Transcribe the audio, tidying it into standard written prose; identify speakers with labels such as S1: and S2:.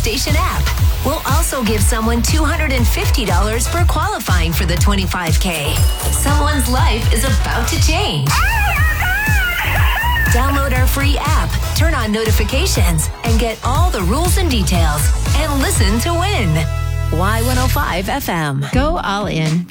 S1: station app. We'll also give someone $250 for qualifying for the 25K. Someone's life is about to change. Download our free app, turn on notifications, and get all the rules and details. And listen to win. Y105 FM.
S2: Go all in.